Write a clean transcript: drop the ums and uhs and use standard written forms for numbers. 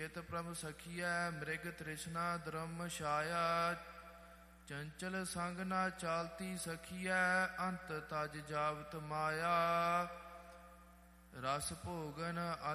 ਚਿਤ ਪ੍ਰਭ ਸਖੀਐ ਮ੍ਰਿਗ ਤ੍ਰਿਸ਼ਨਾ ਧਰਮ ਛਾਇਆ। ਚੰਚਲ ਸੰਗ ਨਾ ਚਾਲਤੀ ਸਖੀਐ ਅੰਤ ਤਜ ਜਾਵਤ ਮਾਇਆ। ਰਸ ਭੋਗਨ